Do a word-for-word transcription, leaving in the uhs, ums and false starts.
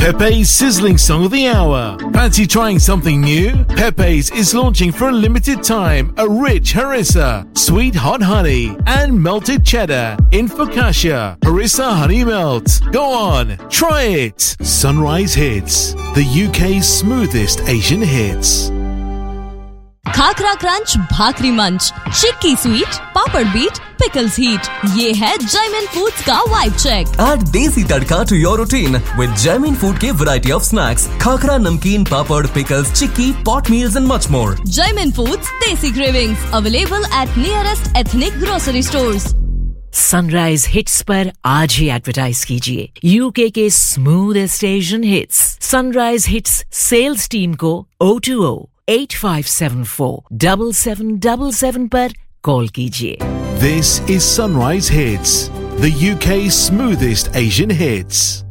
Pepe's sizzling song of the hour. Fancy trying something new? Pepe's is launching for a limited time a rich harissa, sweet hot honey, and melted cheddar in focaccia harissa honey melt. Go on, try it. Sunrise Hits, the U K's smoothest Asian hits. Khakhra crunch, भाकरी मंच, चिक्की sweet, पापड़ beat, pickles heat. ये है Jaymin foods का vibe check. Add देसी तड़का to your routine with Jaimin Food के variety of snacks, khakhra, नमकीन, पापड़, pickles, chikki, pot meals and much more. Jaimin Foods Desi Cravings available at nearest ethnic grocery stores. Sunrise hits पर आज ही advertise कीजिए UK के smoothest Asian hits. Sunrise hits sales team को O two O eight five seven four seven seven seven seven पर call कीजिए. This is Sunrise Hits, the U K's smoothest Asian hits.